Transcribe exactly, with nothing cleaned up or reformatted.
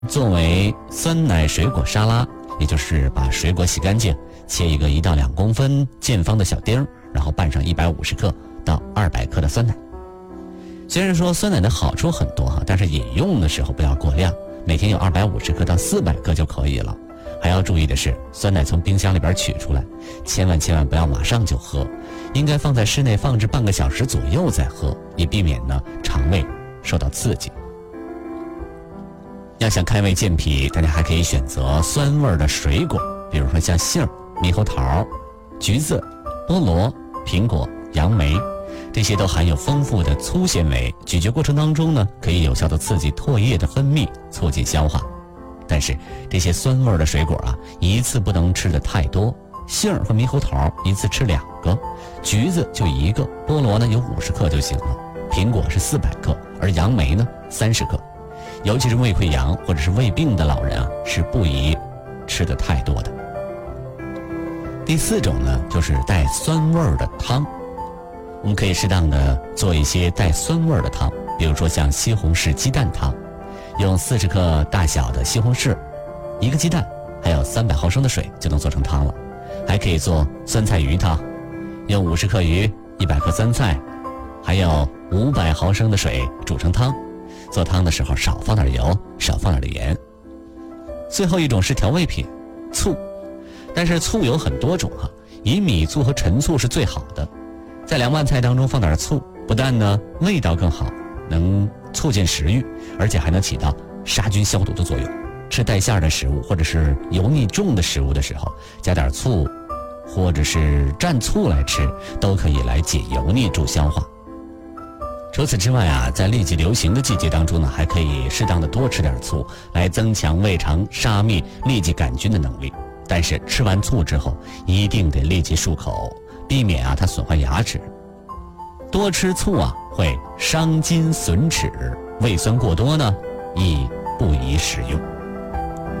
作为酸奶水果沙拉，也就是把水果洗干净，切一个一到两公分见方的小丁，然后拌上一百五十克到二百克的酸奶。虽然说酸奶的好处很多哈，但是饮用的时候不要过量，每天有二百五十克到四百克就可以了。还要注意的是，酸奶从冰箱里边取出来，千万千万不要马上就喝，应该放在室内放置半个小时左右再喝，以避免呢肠胃受到刺激。要想开胃健脾，大家还可以选择酸味的水果，比如说像杏、猕猴桃、橘子、菠萝、苹果、杨梅，这些都含有丰富的粗纤维，咀嚼过程当中呢，可以有效的刺激唾液的分泌，促进消化。但是这些酸味的水果啊，一次不能吃的太多。杏和猕猴桃一次吃两个，橘子就一个，菠萝呢有五十克就行了，苹果是四百克，而杨梅呢三十克。尤其是胃溃疡或者是胃病的老人啊，是不宜吃的太多的。第四种呢，就是带酸味的汤。我们可以适当的做一些带酸味的汤，比如说像西红柿鸡蛋汤，用四十克大小的西红柿，一个鸡蛋，还有三百毫升的水就能做成汤了。还可以做酸菜鱼汤，用五十克鱼、一百克酸菜，还有五百毫升的水煮成汤。做汤的时候少放点油，少放点盐。最后一种是调味品，醋。但是醋有很多种哈，以米醋和陈醋是最好的。在凉拌菜当中放点醋，不但呢味道更好，能促进食欲，而且还能起到杀菌消毒的作用。吃带馅的食物或者是油腻重的食物的时候，加点醋或者是蘸醋来吃，都可以来解油腻助消化。除此之外啊，在痢疾流行的季节当中呢，还可以适当的多吃点醋，来增强胃肠杀灭痢疾杆菌的能力。但是吃完醋之后，一定得立即漱口，避免啊它损坏牙齿。多吃醋啊会伤筋损齿，胃酸过多呢亦不宜食用。